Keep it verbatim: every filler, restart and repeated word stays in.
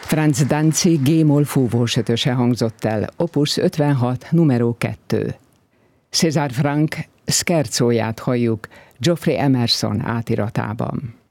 Franz Danzig G-moll fúvós ötöse hangzott el, opus ötvenhat, numero kettő. César Franck Scherzóját halljuk Geoffrey Emerson átiratában.